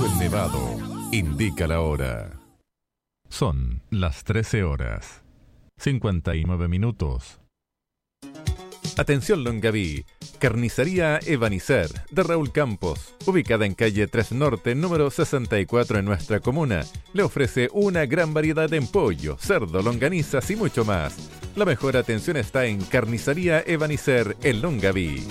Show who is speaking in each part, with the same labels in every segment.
Speaker 1: Radio El Nevado indica la hora. Son las 13 horas, 59 minutos. Atención Longaví, Carnicería Evanicer de Raúl Campos, ubicada en calle 3 Norte, número 64 en nuestra comuna, le ofrece una gran variedad de pollo, cerdo, longanizas y mucho más. La mejor atención está en Carnicería Evanicer en Longaví.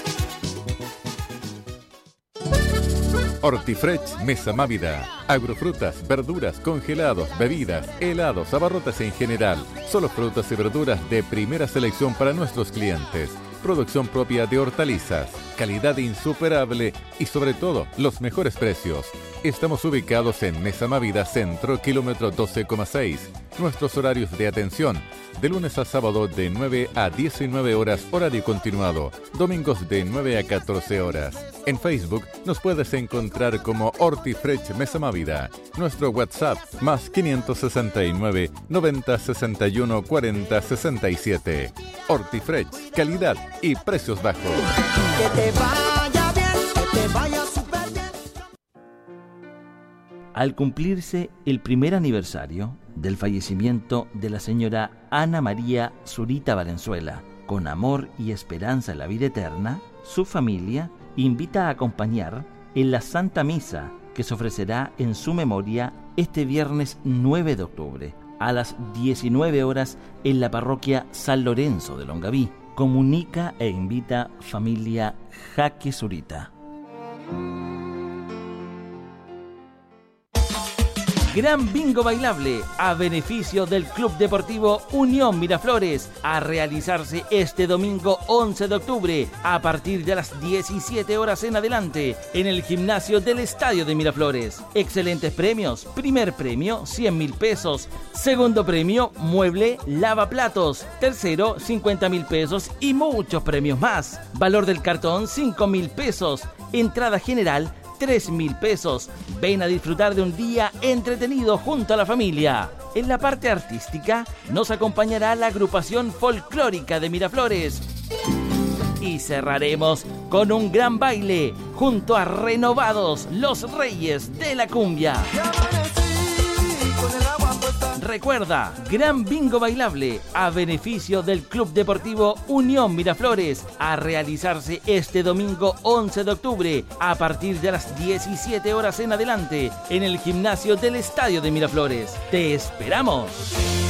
Speaker 1: Hortifresh Mesa Mávida. Agrofrutas, verduras, congelados, bebidas, helados, abarrotes en general. Solo frutas y verduras de primera selección para nuestros clientes. Producción propia de hortalizas, calidad insuperable y sobre todo los mejores precios. Estamos ubicados en Mesa Mávida Centro, kilómetro 12,6. Nuestros horarios de atención: de lunes a sábado de 9 a 19 horas horario continuado, domingos de 9 a 14 horas. En Facebook nos puedes encontrar como Hortifresh Mesa Mávida. Nuestro WhatsApp más 569 90 61 40 67. Hortifresh, calidad y precios bajos.
Speaker 2: Que te vaya bien, que te vaya súper bien.
Speaker 3: Al cumplirse el primer aniversario del fallecimiento de la señora Ana María Zurita Valenzuela, con amor y esperanza en la vida eterna, su familia invita a acompañar en la Santa Misa que se ofrecerá en su memoria este viernes 9 de octubre a las 19 horas en la parroquia San Lorenzo de Longaví. Comunica e invita familia Jaque Zurita. Gran bingo bailable a beneficio del Club Deportivo Unión Miraflores, a realizarse este domingo 11 de octubre a partir de las 17 horas en adelante en el gimnasio del Estadio de Miraflores. Excelentes premios: primer premio 100.000 pesos, segundo premio mueble lavaplatos, tercero 50.000 pesos y muchos premios más. Valor del cartón 5.000 pesos, entrada general 3.000 pesos. Ven a disfrutar de un día entretenido junto a la familia. En la parte artística nos acompañará la agrupación folclórica de Miraflores. Y cerraremos con un gran baile junto a Renovados, los Reyes de la Cumbia. Recuerda, gran bingo bailable a beneficio del Club Deportivo Unión Miraflores, a realizarse este domingo 11 de octubre a partir de las 17 horas en adelante en el gimnasio del Estadio de Miraflores. ¡Te esperamos!